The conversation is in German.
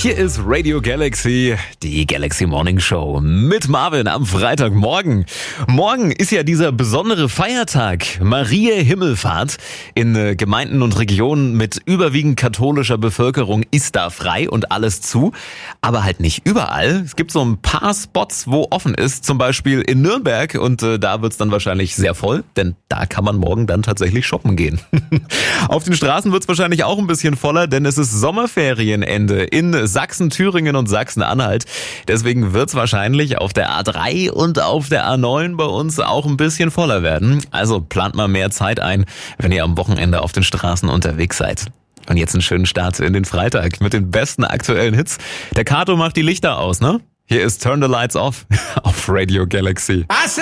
Hier ist Radio Galaxy, die Galaxy Morning Show mit Marvin am Freitagmorgen. Morgen ist ja dieser besondere Feiertag, Mariä Himmelfahrt. In Gemeinden und Regionen mit überwiegend katholischer Bevölkerung ist da frei und alles zu. Aber halt nicht überall. Es gibt so ein paar Spots, wo offen ist, zum Beispiel in Nürnberg. Und da wird's dann wahrscheinlich sehr voll, denn da kann man morgen dann tatsächlich shoppen gehen. Auf den Straßen wird's wahrscheinlich auch ein bisschen voller, denn es ist Sommerferienende in Sachsen, Thüringen und Sachsen-Anhalt. Deswegen wird's wahrscheinlich auf der A3 und auf der A9 bei uns auch ein bisschen voller werden. Also plant mal mehr Zeit ein, wenn ihr am Wochenende auf den Straßen unterwegs seid. Und jetzt einen schönen Start in den Freitag mit den besten aktuellen Hits. Der Kato macht die Lichter aus, ne? Hier ist Turn the Lights Off auf Radio Galaxy.